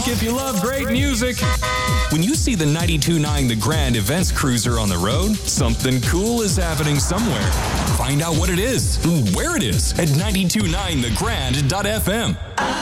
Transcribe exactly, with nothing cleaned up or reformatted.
honk if you love great music. When you see the ninety-two point nine The Grand Events Cruiser on the road, something cool is happening somewhere. Find out what it is and where it is at ninety-two point nine the grand dot f m.